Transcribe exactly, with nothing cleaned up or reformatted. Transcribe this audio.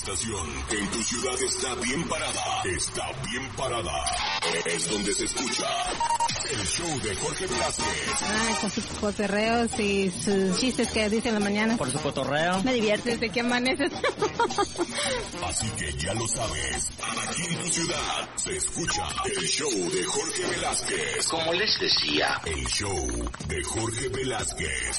estación que en tu ciudad está bien parada. Está bien parada. Es donde se escucha el show de Jorge Velázquez. Ay, con sus cotorreos y sus chistes que dice en la mañana. Por su cotorreo. Me diviertes de que amaneces. Así que ya lo sabes. Aquí en tu ciudad se escucha el show de Jorge Velázquez. Como les decía, El show de Jorge Velázquez.